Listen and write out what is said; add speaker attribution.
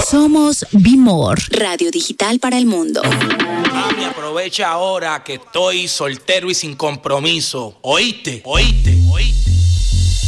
Speaker 1: Somos Bimor, radio digital para el mundo.
Speaker 2: Mami, aprovecha ahora que estoy soltero y sin compromiso. ¿Oíste?